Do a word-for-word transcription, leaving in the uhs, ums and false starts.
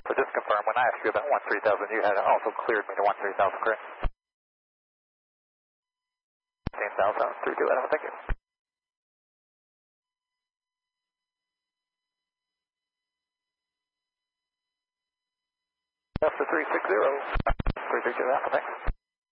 So just confirm, when I asked you about one three thousand, you had also cleared me to one three thousand, correct? fifteen thousand, three two, thank you. That's the three six zero, three six zero, thanks.